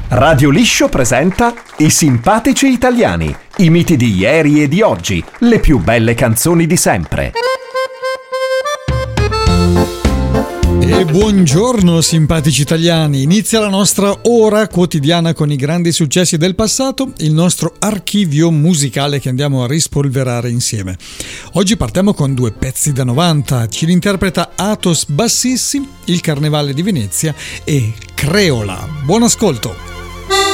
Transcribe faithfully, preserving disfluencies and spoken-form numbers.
Radio Liscio presenta I simpatici italiani, i miti di ieri e di oggi, le più belle canzoni di sempre. E buongiorno simpatici italiani, inizia la nostra ora quotidiana con i grandi successi del passato, il nostro archivio musicale che andiamo a rispolverare insieme. Oggi partiamo con due pezzi da novanta, ci li interpreta Athos Bassissi, Il Carnevale di Venezia e Creola. Buon ascolto!